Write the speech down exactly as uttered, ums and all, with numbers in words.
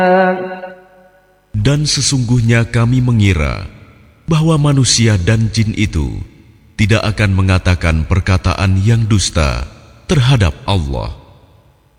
Dan sesungguhnya kami mengira bahwa manusia dan jin itu tidak akan mengatakan perkataan yang dusta terhadap Allah.